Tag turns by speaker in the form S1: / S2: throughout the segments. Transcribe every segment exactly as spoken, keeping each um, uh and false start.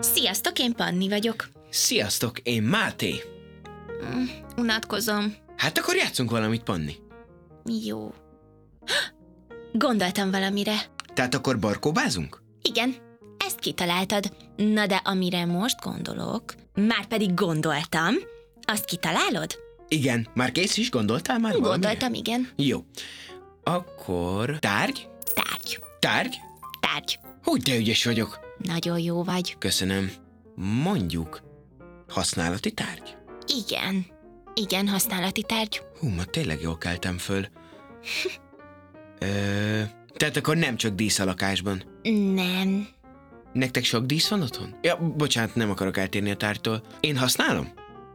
S1: Sziasztok, én Panni vagyok.
S2: Sziasztok, én Máté.
S1: Mm, unatkozom.
S2: Hát akkor játszunk valamit, Panni.
S1: Jó. Gondoltam valamire.
S2: Tehát akkor barkóbázunk?
S1: Igen, ezt kitaláltad. Na de amire most gondolok, már pedig gondoltam, azt kitalálod?
S2: Igen, már kész is? Gondoltál már valamire?
S1: Gondoltam, igen.
S2: Jó. Akkor tárgy?
S1: Tárgy.
S2: Tárgy?
S1: Tárgy.
S2: Hogy de ügyes vagyok.
S1: Nagyon jó vagy.
S2: Köszönöm. Mondjuk használati tárgy?
S1: Igen. Igen, használati tárgy.
S2: Hú, ma tényleg jól keltem föl. Ö, tehát akkor nem csak dísz a lakásban.
S1: Nem.
S2: Nektek sok dísz van otthon? Ja, bocsánat, nem akarok eltérni a tárgytól. Én használom?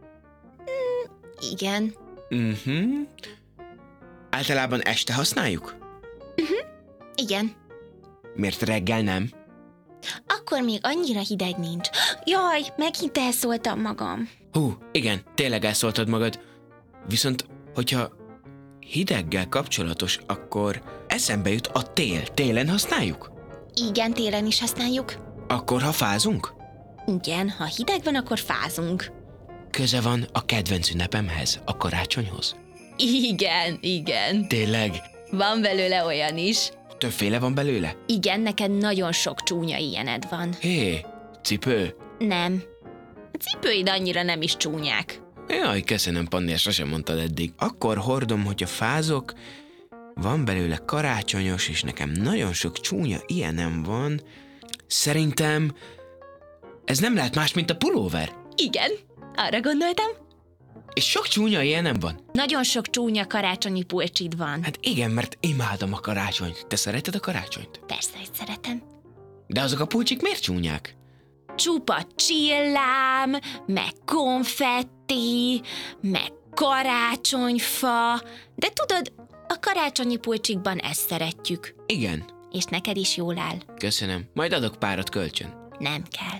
S1: Igen.
S2: Mhm. Általában este használjuk?
S1: Igen.
S2: Miért reggel nem?
S1: Akkor még annyira hideg nincs. Jaj, megint elszóltam magam.
S2: Hú, igen, tényleg elszóltad magad. Viszont, hogyha hideggel kapcsolatos, akkor eszembe jut a tél. Télen használjuk?
S1: Igen, télen is használjuk.
S2: Akkor, ha fázunk?
S1: Igen, ha hideg van, akkor fázunk.
S2: Köze van a kedvenc ünnepemhez, a karácsonyhoz?
S1: Igen, igen.
S2: Tényleg?
S1: Van belőle olyan is.
S2: Többféle van belőle?
S1: Igen, neked nagyon sok csúnya ilyened van.
S2: Hé, cipő?
S1: Nem. A cipőid annyira nem is csúnyák.
S2: Jaj, köszönöm, Panni, ezt sosem mondtad eddig. Akkor hordom, hogyha fázok, van belőle karácsonyos, és nekem nagyon sok csúnya ilyenem van. Szerintem ez nem lehet más, mint a pulóver.
S1: Igen, arra gondoltam.
S2: És sok csúnya ilyenem van.
S1: Nagyon sok csúnya karácsonyi pulcsid van.
S2: Hát igen, mert imádom a karácsonyt. Te szereted a karácsonyt?
S1: Persze, hogy szeretem.
S2: De azok a pulcsik miért csúnyák?
S1: Csupa csillám, meg konfetti, meg karácsonyfa. De tudod, a karácsonyi pulcsikban ezt szeretjük.
S2: Igen,
S1: És neked is jól áll.
S2: köszönöm. Majd adok párat kölcsön.
S1: Nem kell.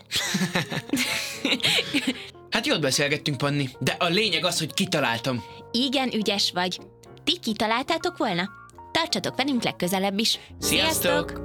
S2: Hát jót beszélgettünk, Panni, de a lényeg az, hogy kitaláltam.
S1: Igen, ügyes vagy. Ti kitaláltátok volna? Tartsatok velünk legközelebb is.
S2: Sziasztok!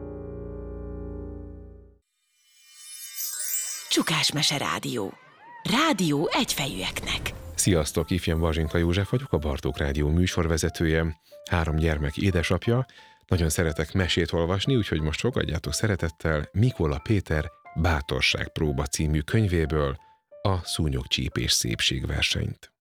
S3: Csukásmese Rádió. Rádió egyfejűeknek.
S4: Sziasztok, ifjam Bazsinka József vagyok, a Bartók Rádió műsorvezetője, három gyermek édesapja. Nagyon szeretek mesét olvasni, úgyhogy most fogadjátok szeretettel Mikola Péter Bátorságpróba című könyvéből a szúnyogcsípés szépségversenyt.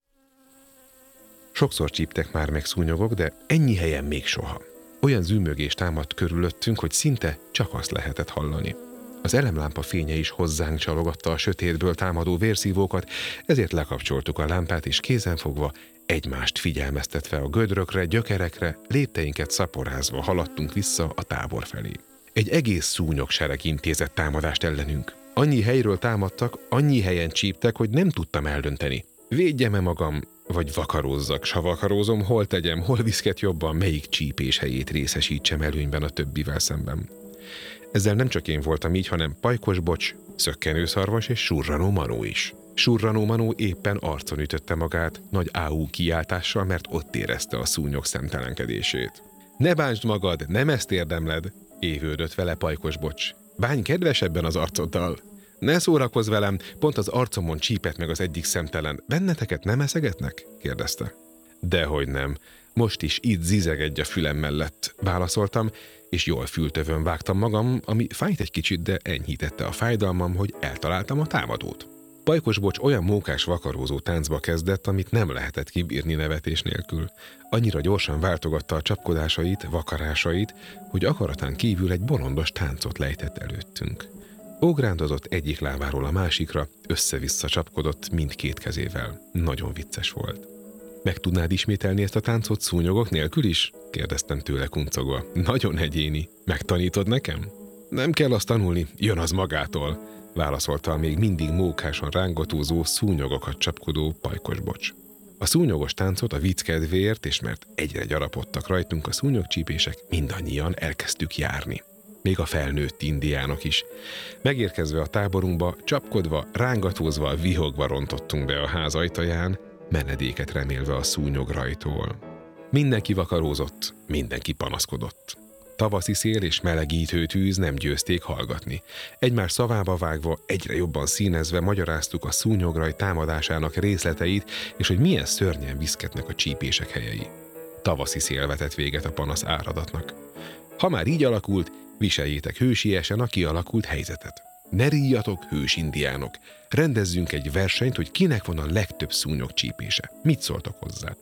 S4: Sokszor csíptek már meg szúnyogok, de ennyi helyen még soha. Olyan zümmögés támadt körülöttünk, hogy szinte csak azt lehetett hallani. Az elemlámpa fénye is hozzánk csalogatta a sötétből támadó vérszívókat, ezért lekapcsoltuk a lámpát, és kézenfogva, egymást figyelmeztetve a gödrökre, gyökerekre, lépteinket szaporázva haladtunk vissza a tábor felé. Egy egész szúnyogsereg intézett támadást ellenünk. Annyi helyről támadtak, annyi helyen csíptek, hogy nem tudtam eldönteni. Védjem-e magam, vagy vakarózzak, s ha vakarózom, hol tegyem, hol viszket jobban, melyik csípés helyét részesítsem előnyben a többivel szemben. Ezzel nem csak én voltam így, hanem Pajkos Bocs, Szökkenőszarvas és Surranó Manó is. Surranó Manó éppen arcon ütötte magát, nagy áú kiáltással, mert ott érezte a szúnyog szemtelenkedését. Ne bántsd magad, nem ezt érdemled, évődött vele Pajkos Bocs. Bánj kedvesebben az arcoddal. Ne szórakozz velem, pont az arcomon csípett meg az egyik szemtelen. Benneteket nem eszegetnek? kérdezte. Dehogy nem. Most is itt zizegedj a fülem mellett, válaszoltam, és jól fültövön vágtam magam, ami fájt egy kicsit, de enyhítette a fájdalmam, hogy eltaláltam a támadót. Pajkos Bocs olyan mókás vakarózó táncba kezdett, amit nem lehetett kibírni nevetés nélkül. Annyira gyorsan váltogatta a csapkodásait, vakarásait, hogy akaratán kívül egy bolondos táncot lejtett előttünk. Ógrándozott egyik lábáról a másikra, össze-vissza csapkodott mindkét kezével. Nagyon vicces volt. Meg tudnád ismételni ezt a táncot szúnyogok nélkül is? Kérdeztem tőle kuncogva. Nagyon egyéni. Megtanítod nekem? Nem kell azt tanulni, jön az magától, válaszolta a még mindig mókásan rángatózó, szúnyogokat csapkodó Pajkos Bocs. A szúnyogos táncot a vicc kedvéért, és mert egyre gyarapodtak rajtunk a szúnyogcsípések, mindannyian elkezdtük járni. Még a felnőtt indiánok is. Megérkezve a táborunkba, csapkodva, rángatózva, vihogva rontottunk be a ház ajtaján, menedéket remélve a szúnyograjtól. Mindenki vakarózott, mindenki panaszkodott. tavaszi szél és melegítő tűz nem győzték hallgatni. Egymás szavába vágva, egyre jobban színezve magyaráztuk a szúnyograj támadásának részleteit, és hogy milyen szörnyen viszketnek a csípések helyei. Tavaszi szél vetett véget a panasz áradatnak. Ha már így alakult, viseljétek hősiesen a kialakult helyzetet. Ne ríjatok, hős indiánok! Rendezzünk egy versenyt, hogy kinek van a legtöbb szúnyog csípése. Mit szóltok hozzá?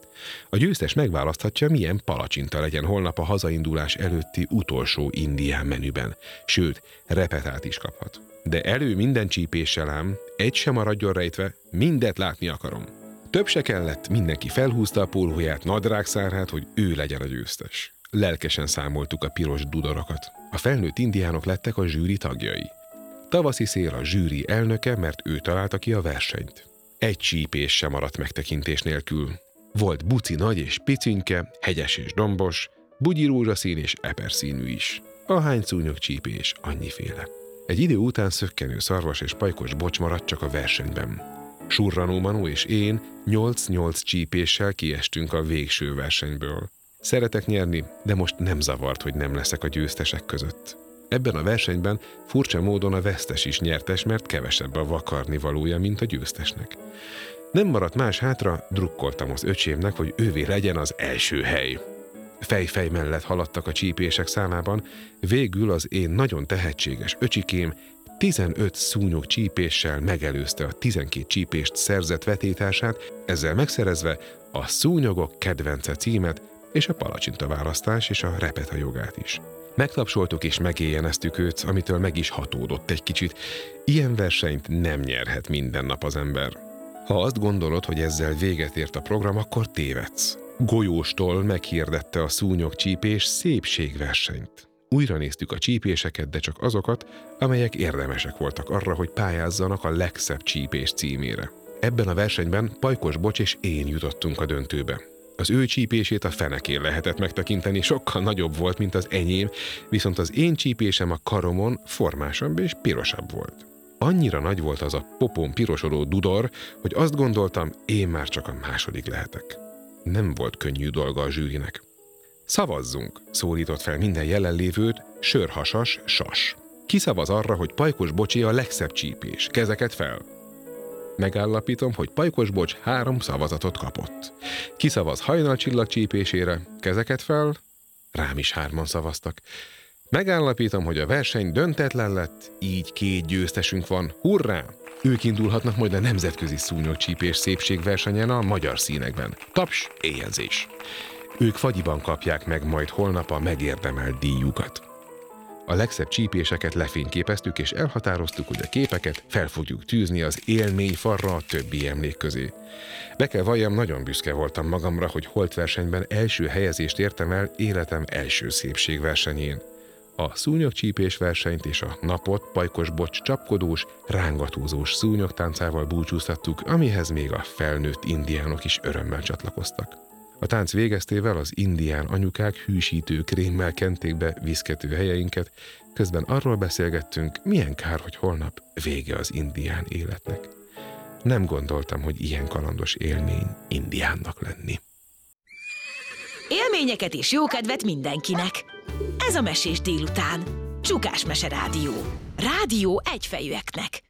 S4: A győztes megválaszthatja, milyen palacsinta legyen holnap a hazaindulás előtti utolsó indián menüben. Sőt, repetát is kaphat. De elő minden csípéssel ám, egy sem maradjon rejtve, mindet látni akarom. Több se kellett, mindenki felhúzta a pólóját, nadrágszárát, hogy ő legyen a győztes. Lelkesen számoltuk a piros dudorokat. A felnőtt indiánok lettek a zsűri tagjai. Tavaszi szél a zsűri elnöke, mert ő találta ki a versenyt. Egy csípés sem maradt megtekintés nélkül. Volt buci nagy és picinke, hegyes és dombos, bugyi rózsaszín és eperszínű is. Ahány szúnyog csípés, annyiféle. Egy idő után szökkenő szarvas és pajkos bocs maradt csak a versenyben. Surranó Manó és én nyolc-nyolc csípéssel kiestünk a végső versenyből. Szeretek nyerni, de most nem zavart, hogy nem leszek a győztesek között. Ebben a versenyben furcsa módon a vesztes is nyertes, mert kevesebb a vakarni valója, mint a győztesnek. Nem maradt más hátra, drukkoltam az öcsémnek, hogy ővé legyen az első hely. Fej-fej mellett haladtak a csípések számában, végül az én nagyon tehetséges öcsikém tizenöt szúnyog csípéssel megelőzte a tizenkét csípést szerzett vetétársát, ezzel megszerezve a szúnyogok kedvence címet és a palacsinta választás és a repeta jogát is. Megtapsoltuk és megéjjeneztük őt, amitől meg is hatódott egy kicsit. Ilyen versenyt nem nyerhet minden nap az ember. Ha azt gondolod, hogy ezzel véget ért a program, akkor tévedsz. Golyóstól meghirdette a szúnyog csípés szépségversenyt. Újra néztük a csípéseket, de csak azokat, amelyek érdemesek voltak arra, hogy pályázzanak a legszebb csípés címére. Ebben a versenyben Pajkos Bocs és én jutottunk a döntőbe. Az ő csípését a fenekén lehetett megtekinteni, sokkal nagyobb volt, mint az enyém, viszont az én csípésem a karomon formásabb és pirosabb volt. Annyira nagy volt az a popón pirosodó dudor, hogy azt gondoltam, én már csak a második lehetek. Nem volt könnyű dolga a zsűrinek. Szavazzunk, szólított fel minden jelenlévőt, Sörhasas Sas. Ki szavaz arra, hogy Pajkos Bocsé a legszebb csípés? Kezeket fel! Megállapítom, hogy Pajkos Bocs három szavazatot kapott. Ki szavaz Hajnalcsillag csípésére? Kezeket fel! Rám is hárman szavaztak. Megállapítom, hogy a verseny döntetlen lett, így két győztesünk van. Hurrá! Ők indulhatnak majd a nemzetközi szúnyogcsípés szépségversenyen a magyar színekben. Taps, éjjelzés! Ők fagyiban kapják meg majd holnap a megérdemelt díjukat. A legszebb csípéseket lefényképeztük, és elhatároztuk, hogy a képeket fel fogjuk tűzni az élményfarra a többi emlék közé. Be kell valljam, nagyon büszke voltam magamra, hogy holtversenyben első helyezést értem el életem első szépségversenyén. A szúnyogcsípés versenyt és a napot Pajkos Bocs csapkodós, rángatózós szúnyogtáncával búcsúztattuk, amihez még a felnőtt indiánok is örömmel csatlakoztak. A tánc végeztével az indián anyukák hűsítő krémmel kenték be viszkető helyeinket, közben arról beszélgettünk, milyen kár, hogy holnap vége az indián életnek. Nem gondoltam, hogy ilyen kalandos élmény indiánnak lenni.
S3: Élményeket és jókedvet mindenkinek! Ez a Mesés délután. Csukás Mese Rádió. Rádió egyfejűeknek.